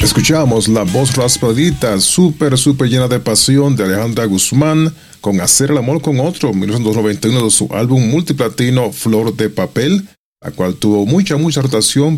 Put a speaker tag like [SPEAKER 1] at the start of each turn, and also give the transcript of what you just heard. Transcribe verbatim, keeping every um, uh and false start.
[SPEAKER 1] Escuchamos la voz raspadita, súper, súper llena de pasión de Alejandra Guzmán con Hacer el amor con otro, mil novecientos noventa y uno, de su álbum multiplatino Flor de Papel, la cual tuvo mucha, mucha rotación